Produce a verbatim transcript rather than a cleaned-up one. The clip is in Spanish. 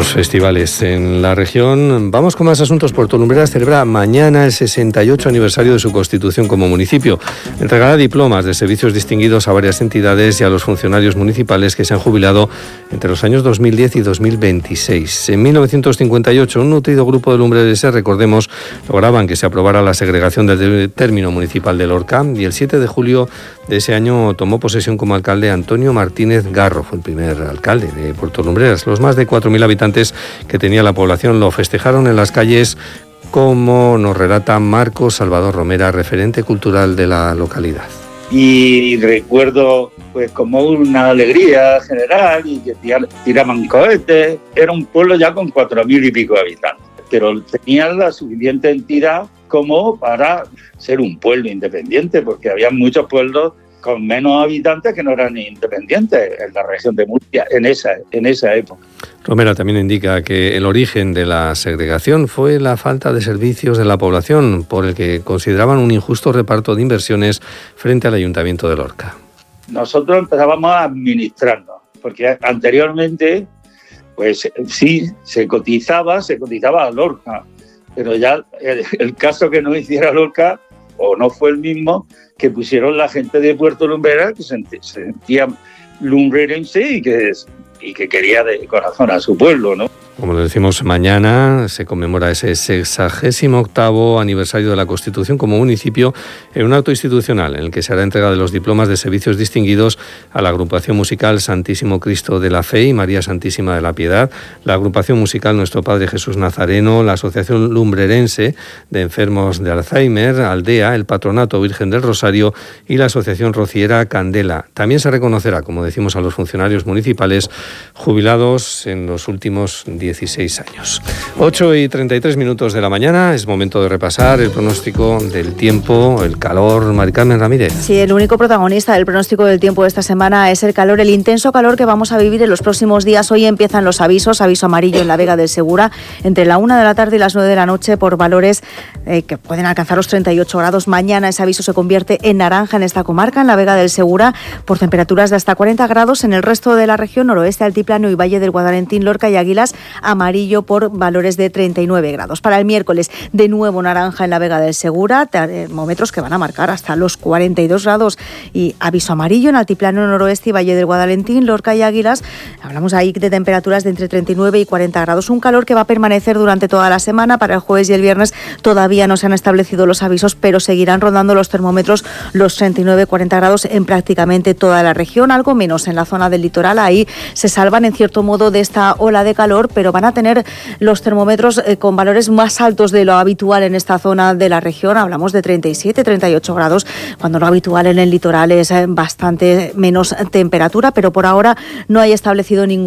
los festivales en la región. Vamos con más asuntos. Puerto Lumbreras celebra mañana el sesenta y ocho aniversario de su constitución como municipio. Entregará diplomas de servicios distinguidos a varias entidades y a los funcionarios municipales que se han jubilado entre los años dos mil diez y dos mil veintiséis. En mil novecientos cincuenta y ocho, un nutrido grupo de lumbrerenses, recordemos, lograban que se aprobara la segregación del término municipal de Lorca, y el siete de julio de ese año tomó posesión como alcalde Antonio Martínez Garro. Fue el primer alcalde de Puerto Lumbreras. Los más de cuatro mil habitantes que tenía la población lo festejaron en las calles, como nos relata Marcos Salvador Romera, referente cultural de la localidad. Y recuerdo pues como una alegría general, y que tiraban cohetes. Era un pueblo ya con cuatro mil y pico habitantes, pero tenían la suficiente entidad como para ser un pueblo independiente, porque había muchos pueblos con menos habitantes que no eran independientes en la región de Murcia en esa, en esa época. Romera también indica que el origen de la segregación fue la falta de servicios de la población, por el que consideraban un injusto reparto de inversiones frente al Ayuntamiento de Lorca. Nosotros empezábamos a administrarnos, porque anteriormente, pues sí, se cotizaba, se cotizaba a Lorca, pero ya el, el caso que no hiciera Lorca, o no fue el mismo, que pusieron la gente de Puerto Lumbreras, que se sentía lumbrerense y que, y que quería de corazón a su pueblo, ¿no? Como le decimos, mañana se conmemora ese sexagésimo octavo aniversario de la Constitución como municipio, en un acto institucional en el que se hará entrega de los diplomas de servicios distinguidos a la agrupación musical Santísimo Cristo de la Fe y María Santísima de la Piedad, la agrupación musical Nuestro Padre Jesús Nazareno, la Asociación Lumbrerense de Enfermos de Alzheimer, Aldea, el Patronato Virgen del Rosario y la Asociación Rociera Candela. También se reconocerá, como decimos, a los funcionarios municipales jubilados en los últimos dieciséis años. ocho y treinta y tres minutos de la mañana, es momento de repasar el pronóstico del tiempo, el calor. Mari Carmen Ramírez. Sí, el único protagonista del pronóstico del tiempo de esta semana es el calor, el intenso calor que vamos a vivir en los próximos días. Hoy empiezan los avisos, aviso amarillo en la Vega del Segura, entre la una de la tarde y las nueve de la noche, por valores eh, que pueden alcanzar los treinta y ocho grados. Mañana ese aviso se convierte en naranja en esta comarca, en la Vega del Segura, por temperaturas de hasta cuarenta grados. En el resto de la región, noroeste, altiplano y valle del Guadalentín, Lorca y Águilas, amarillo por valores de treinta y nueve grados. Para el miércoles, de nuevo naranja en la Vega del Segura, termómetros que van a marcar hasta los cuarenta y dos grados, y aviso amarillo en altiplano noroeste y valle del Guadalentín, Lorca y Águilas. Hablamos ahí de temperaturas de entre treinta y nueve y cuarenta grados. Un calor que va a permanecer durante toda la semana. Para el jueves y el viernes todavía no se han establecido los avisos, pero seguirán rondando los termómetros los treinta y nueve y cuarenta grados en prácticamente toda la región, algo menos en la zona del litoral. Ahí se salvan en cierto modo de esta ola de calor, pero van a tener los termómetros eh, con valores más altos de lo habitual en esta zona de la región. Hablamos de treinta y siete, treinta y ocho grados, cuando lo habitual en el litoral es eh, bastante menos temperatura, pero por ahora no hay establecido ningún